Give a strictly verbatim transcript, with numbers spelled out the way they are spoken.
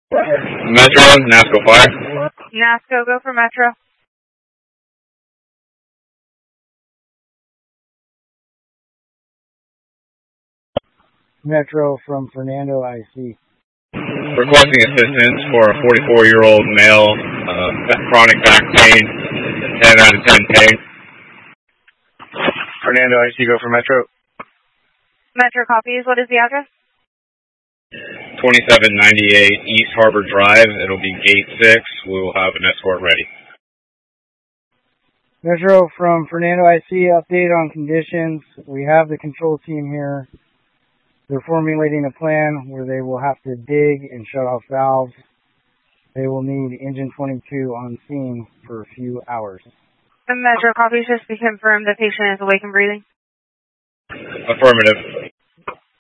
Metro, NASCO Fire. NASCO, go for Metro. Metro from Fernando, I C. Requesting assistance for a forty-four-year-old male, uh, chronic back pain, ten out of ten pain. Fernando, I C, go for Metro. Metro copies. What is the address? twenty-seven ninety-eight East Harbor Drive. It'll be gate six. We will have an escort ready. Metro from Fernando, I C. Update on conditions. We have the control team here. They're formulating a plan where they will have to dig and shut off valves. They will need engine twenty-two on scene for a few hours. The Metro copies, just to confirm the patient is awake and breathing. Affirmative.